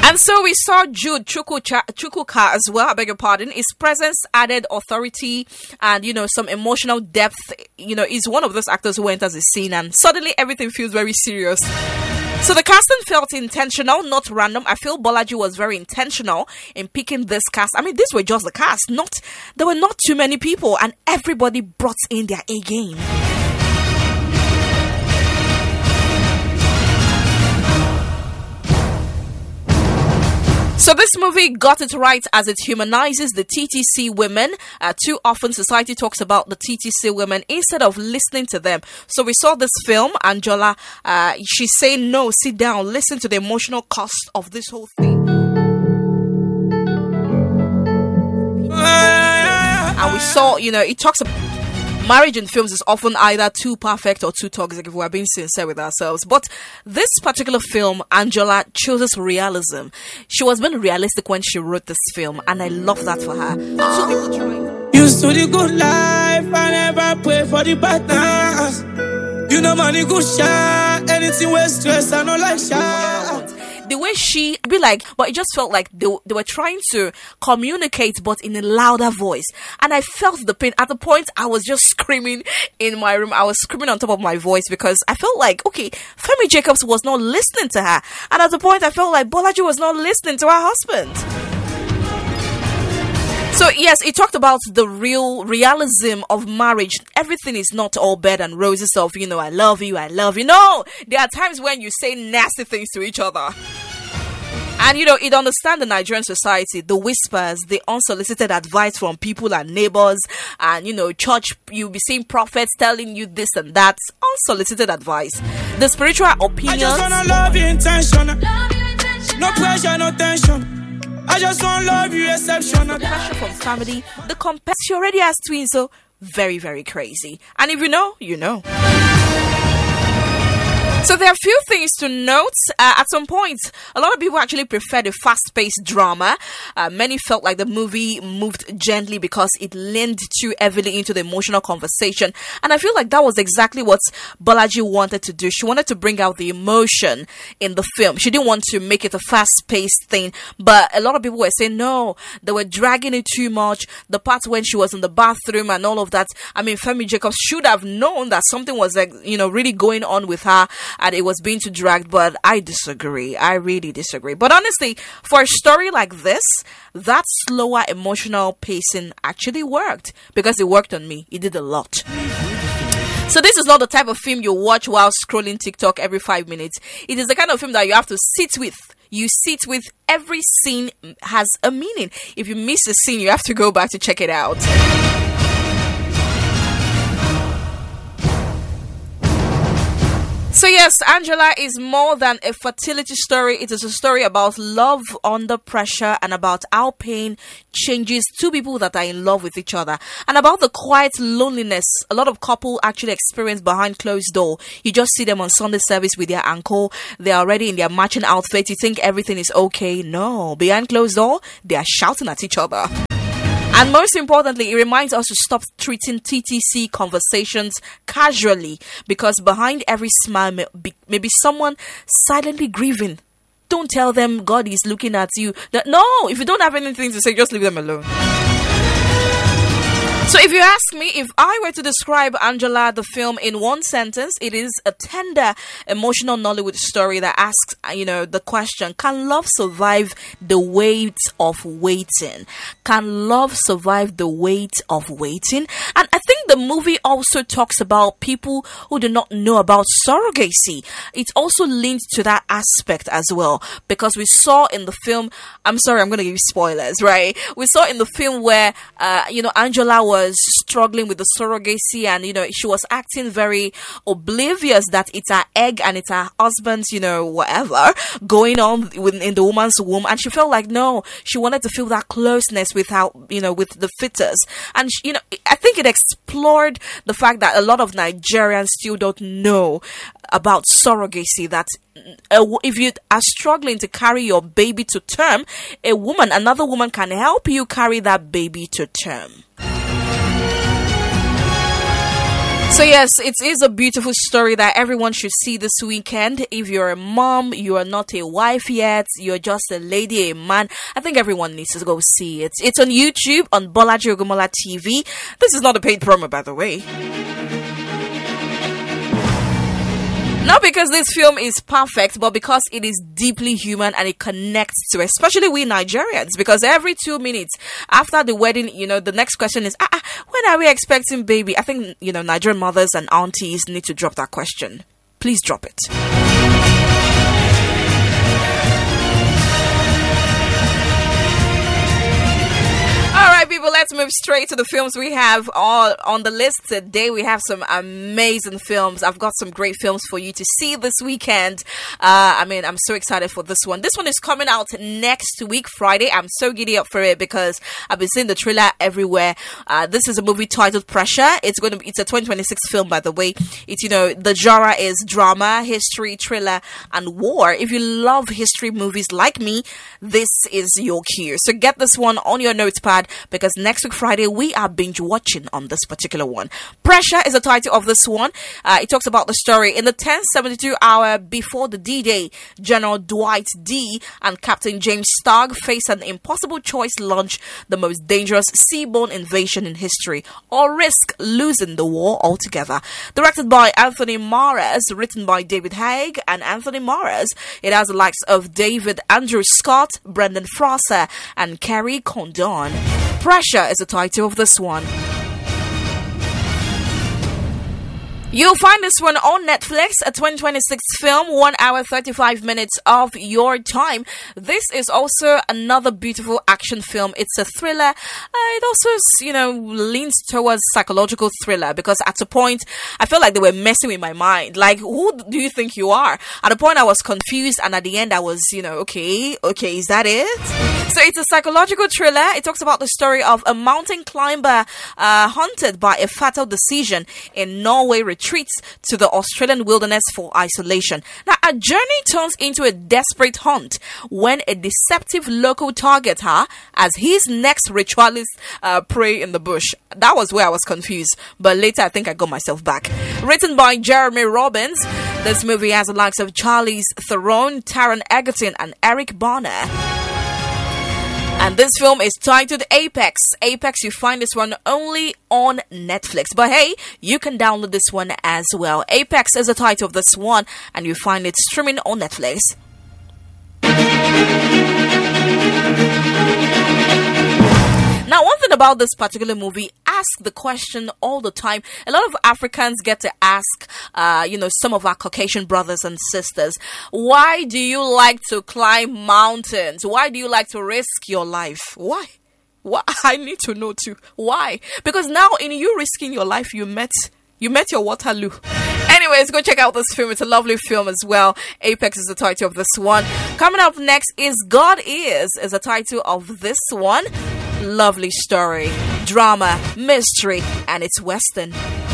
And so we saw Jude Chukwuka as well, I beg your pardon. His presence added authority and, some emotional depth. He's one of those actors who enters the scene and suddenly everything feels very serious. So the casting felt intentional, not random. I feel Bolaji was very intentional in picking this cast. I mean, these were just the cast. There were not too many people and everybody brought in their A game. So this movie got it right as it humanizes the TTC women. Too often society talks about the TTC women instead of listening to them. So we saw this film, Angela, she's saying, no, sit down, listen to the emotional cost of this whole thing. And we saw, it talks about marriage in films is often either too perfect or too toxic, if we're being sincere with ourselves. But this particular film, Angela, chooses realism. She was being realistic when she wrote this film, and I love that for her. So people trying. Used to the good life, I never pray for the bad times. Money good shot, anything with stress, I don't like shot. The way she be like, but it just felt like they were trying to communicate, but in a louder voice. And I felt the pain. At the point, I was just screaming in my room. I was screaming on top of my voice because I felt like, okay, Femi Jacobs was not listening to her. And at the point, I felt like Bolaji was not listening to her husband. So yes, it talked about the realism of marriage. Everything is not all bed and roses of, I love you. No, there are times when you say nasty things to each other. And, it understands the Nigerian society, the whispers, the unsolicited advice from people and neighbors. And, church, you'll be seeing prophets telling you this and that. Unsolicited advice. The spiritual opinions. I just wanna love you intentional. No pressure, no tension. I just want to love you exceptional. The pressure from family, the compassion. She already has twins, so very, very crazy. And if you know, you know. So there are a few things to note. At some point, a lot of people actually prefer the fast-paced drama. Many felt like the movie moved gently because it leaned too heavily into the emotional conversation. And I feel like that was exactly what Bolaji wanted to do. She wanted to bring out the emotion in the film. She didn't want to make it a fast-paced thing. But a lot of people were saying, no, they were dragging it too much. The part when she was in the bathroom and all of that. I mean, Femi Jacobs should have known that something was, really going on with her. And it was being too dragged, but I disagree. I really disagree. But honestly, for a story like this, that slower emotional pacing actually worked because it worked on me. It did a lot. So this is not the type of film you watch while scrolling TikTok every 5 minutes. It is the kind of film that you have to sit with. You sit with. Every scene has a meaning. If you miss a scene, you have to go back to check it out. So yes, Angela is more than a fertility story. It is a story about love under pressure and about how pain changes two people that are in love with each other, and about the quiet loneliness a lot of couples actually experience behind closed door. You just see them on Sunday service with their uncle. They're already in their matching outfit. You think everything is okay. No, behind closed door, they are shouting at each other. And most importantly, it reminds us to stop treating TTC conversations casually, because behind every smile may be someone silently grieving. Don't tell them God is looking at you. No, if you don't have anything to say, just leave them alone. So if you ask me, if I were to describe Angela, the film, in one sentence, it is a tender, emotional Nollywood story that asks, the question, can love survive the weight of waiting? Can love survive the weight of waiting? And I think the movie also talks about people who do not know about surrogacy. It also leans to that aspect as well, because we saw in the film, I'm sorry, I'm going to give you spoilers, right? We saw in the film where, Angela was struggling with the surrogacy, and she was acting very oblivious that it's her egg and it's her husband's whatever going on in the woman's womb, and she felt like no, she wanted to feel that closeness with her with the fetus. And I think it explored the fact that a lot of Nigerians still don't know about surrogacy, that if you are struggling to carry your baby to term, another woman can help you carry that baby to term. So yes, it is a beautiful story that everyone should see this weekend. If you're a mom, you are not a wife yet, you're just a lady, a man, I think everyone needs to go see it. It's on YouTube on Bolaji Ogumola TV. This is not a paid promo, by the way. Not because this film is perfect, but because it is deeply human and it connects to, especially we Nigerians, because every 2 minutes after the wedding, the next question is, when are we expecting baby? I think, Nigerian mothers and aunties need to drop that question. Please drop it. Alright, people, let's move straight to the films we have all on the list today. We have some amazing films. I've got some great films for you to see this weekend. I'm so excited for this one. This one is coming out next week, Friday. I'm so giddy up for it because I've been seeing the trailer everywhere. This is a movie titled Pressure. It's a 2026 film, by the way. It's, the genre is drama, history, thriller, and war. If you love history movies like me, this is your cue. So get this one on your notepad, because next week Friday we are binge watching on this particular one. Pressure is the title of this one. It talks about the story in the 1072 hour before the D-Day. General Dwight D. and Captain James Stark face an impossible choice: launch the most dangerous seaborne invasion in history, or risk losing the war altogether. Directed by Anthony Maras, written by David Haig and Anthony Maras. It has the likes of David Andrew Scott, Brendan Fraser, and Kerry Condon. Pressure is the title of this one. You'll find this one on Netflix, a 2026 film, 1 hour 35 minutes of your time. This is also another beautiful action film. It's a thriller. It also, leans towards psychological thriller, because at a point, I felt like they were messing with my mind. Like, who do you think you are? At a point, I was confused, and at the end, I was, okay, is that it? So it's a psychological thriller. It talks about the story of a mountain climber haunted by a fatal decision in Norway, retreats to the Australian wilderness for isolation. Now, a journey turns into a desperate hunt when a deceptive local targets her as his next ritualist prey in the bush. That was where I was confused, but later I think I got myself back. Written by Jeremy Robbins, this movie has the likes of Charlize Theron, Taron Egerton, and Eric Barner. And this film is titled Apex. Apex, you find this one only on Netflix. But hey, you can download this one as well. Apex is the title of this one, and you find it streaming on Netflix. Now, one thing about this particular movie, ask the question all the time. A lot of Africans get to ask, some of our Caucasian brothers and sisters, why do you like to climb mountains? Why do you like to risk your life? Why? I need to know too. Why? Because now in you risking your life, you met your Waterloo. Anyways, go check out this film. It's a lovely film as well. Apex is the title of this one. Coming up next is God Is the title of this one. Lovely story, drama, mystery, and it's Western.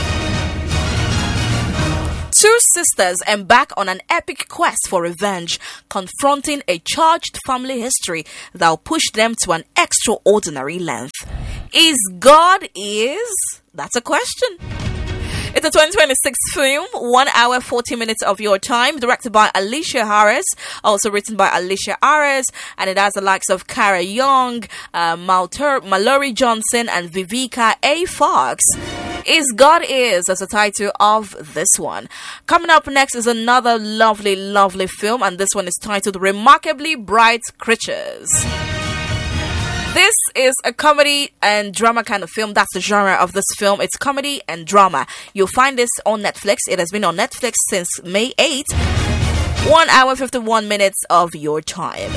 Two sisters embark on an epic quest for revenge, confronting a charged family history that will push them to an extraordinary length. Is God Is? That's a question. It's a 2026 film, 1 hour 40 minutes of your time, directed by Alicia Harris, also written by Alicia Harris, and it has the likes of Cara Young, Mallory Johnson, and Vivica A. Fox. Is God Is as the title of this one. Coming up next is another lovely, lovely film, and this one is titled Remarkably Bright Creatures. This is a comedy and drama kind of film. That's the genre of this film. It's comedy and drama. You'll find this on Netflix. It has been on Netflix since May 8th. 1 hour 51 minutes of your time.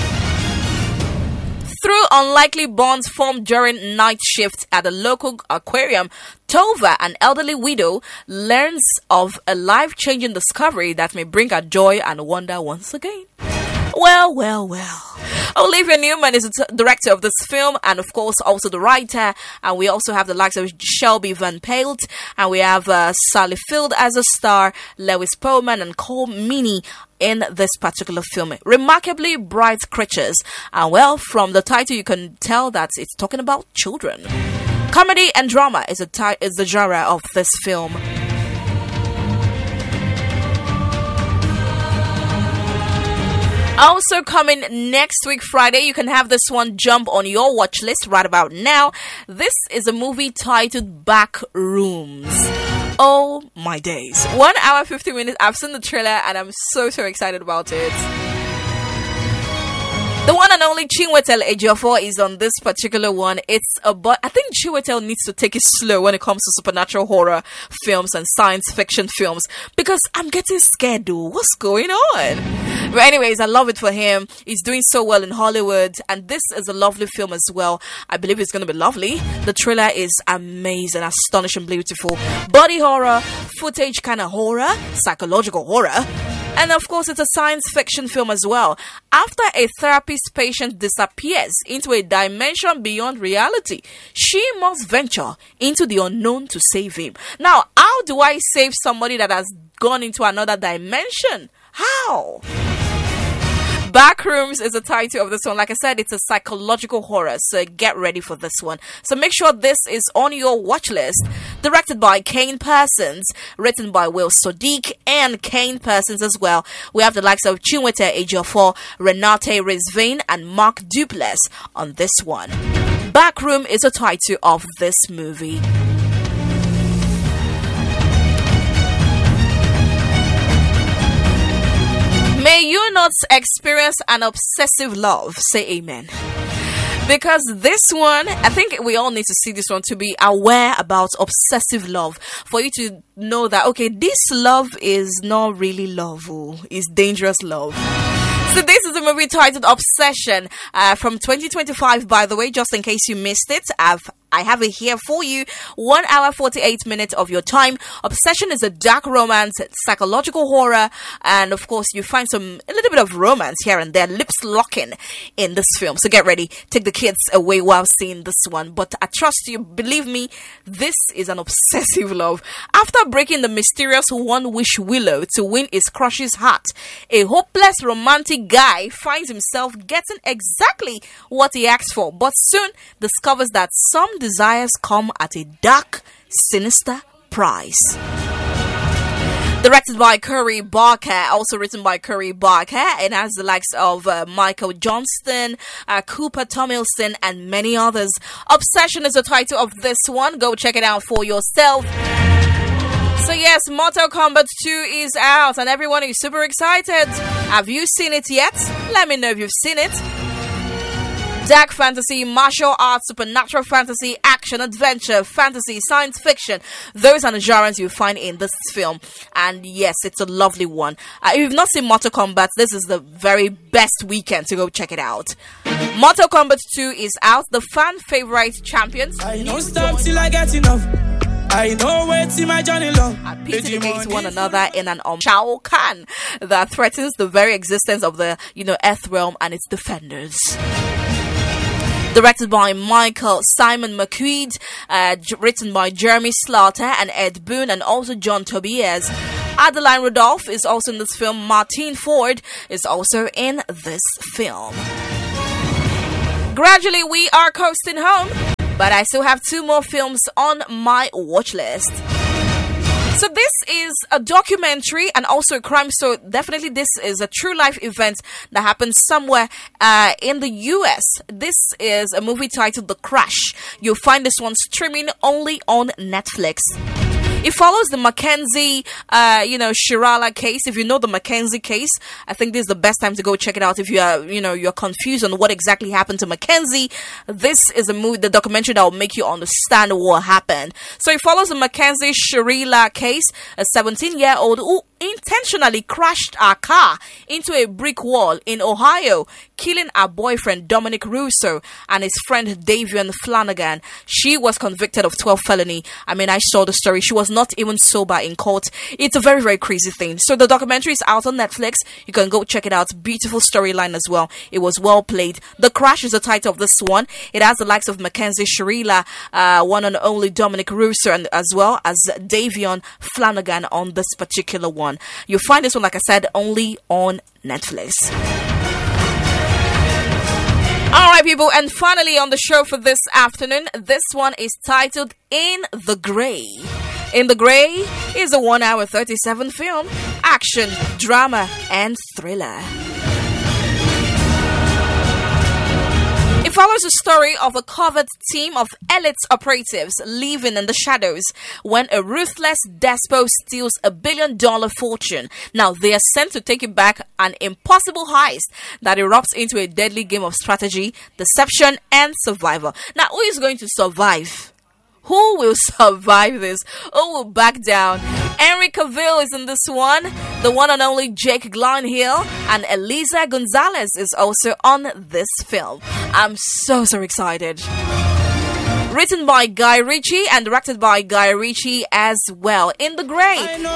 Through unlikely bonds formed during night shift at a local aquarium, Tova, an elderly widow, learns of a life-changing discovery that may bring her joy and wonder once again. Well. Olivia Newman is the director of this film, and of course also the writer. And we also have the likes of Shelby Van Pelt, and we have Sally Field as a star, Lewis Pullman and Cole Meany in this particular film. Remarkably Bright Creatures. And well, from the title you can tell that it's talking about children. Comedy and drama is the genre of this film. Also coming next week Friday, you can have this one jump on your watch list right about now. This is a movie titled Back Rooms. Oh my days. 1 hour 50 minutes. I've seen the trailer and I'm so excited about it. The one and only Chinwetel Ejiofor is on this particular one. I think Chinwetel needs to take it slow when it comes to supernatural horror films and science fiction films, because I'm getting scared, dude. What's going on? But anyways, I love it for him. He's doing so well in Hollywood, and this is a lovely film as well. I believe it's going to be lovely. The trailer is amazing, astonishing, beautiful. Body horror, footage kind of horror, psychological horror. And of course, it's a science fiction film as well. After a therapist patient disappears into a dimension beyond reality, she must venture into the unknown to save him. Now, how do I save somebody that has gone into another dimension? How? Backrooms is the title of this one. Like I said, it's a psychological horror, so get ready for this one. So make sure this is on your watch list. Directed by Kane Parsons, written by Will Sodiq and Kane Parsons as well. We have the likes of Chinwetel Ejiofor, Renate Rizvane, and Mark Duplass on this one. Backroom is the title of this movie. May you not experience an obsessive love. Say amen. Because this one, I think we all need to see this one to be aware about obsessive love. For you to know that, okay, this love is not really love. It's dangerous love. So this is a movie titled Obsession from 2025, by the way, just in case you missed it. I have it here for you. 1 hour 48 minutes of your time. Obsession is a dark romance, psychological horror, and of course you find a little bit of romance here and there, lips locking in this film. So get ready, take the kids away while seeing this one. But I trust you, believe me, this is an obsessive love. After breaking the mysterious one-wish willow to win his crush's heart, a hopeless romantic guy finds himself getting exactly what he asked for, but soon discovers that some desires come at a dark, sinister price. Directed by Curry Barker, also written by Curry Barker, and has the likes of Michael Johnston, Cooper Tomilson, and many others. Obsession is the title of this one. Go check it out for yourself. So yes, Mortal Kombat 2 is out and everyone is super excited. Have you seen it yet? Let me know if you've seen it. Dark fantasy, martial arts, supernatural fantasy, action, adventure, fantasy, science fiction. Those are the genres you find in this film. And yes, it's a lovely one. If you've not seen Mortal Kombat, this is the very best weekend to go check it out. Mortal Kombat 2 is out. The fan favorite champions. I don't stop till I get enough. I know where see my journey long. Are pitted against one another in an Shao Kahn that threatens the very existence of the Earth realm and its defenders. Directed by Michael Simon McQuaid, written by Jeremy Slaughter and Ed Boon, and also John Tobias. Adeline Rudolph is also in this film. Martine Ford is also in this film. Gradually, we are coasting home, but I still have 2 more films on my watch list. So this is a documentary and also a crime. So definitely this is a true life event that happened somewhere in the US. This is a movie titled The Crash. You'll find this one streaming only on Netflix. It follows the Mackenzie, Shirala case. If you know the Mackenzie case, I think this is the best time to go check it out. If you are, you're confused on what exactly happened to Mackenzie, this is the documentary that will make you understand what happened. So it follows the Mackenzie Shirala case, a 17-year-old who intentionally crashed her car into a brick wall in Ohio, killing her boyfriend Dominic Russo and his friend Davion Flanagan. She was convicted of 12 felony. I saw the story. She was not even sober in court. It's a very, very crazy thing. So the documentary is out on Netflix. You can go check it out. Beautiful storyline as well. It was well played. The Crash is the title of this one. It has the likes of Mackenzie Shirila, one and only Dominic Russo, and as well as Davion Flanagan on this particular one. You'll find this one, like I said, only on Netflix. All right, people, and finally on the show for this afternoon, this one is titled In the Grey. In the Grey is a 1 hour 37 film, action, drama, and thriller. It follows the story of a covert team of elite operatives living in the shadows when a ruthless despot steals $1 billion fortune. Now, they are sent to take it back, an impossible heist that erupts into a deadly game of strategy, deception, and survival. Now, who is going to survive? Who will survive this? Who will back down? Henry Cavill is in this one. The one and only Jake Gyllenhaal and Elisa Gonzalez is also on this film. I'm so excited. Written by Guy Ritchie and directed by Guy Ritchie as well. In the Grey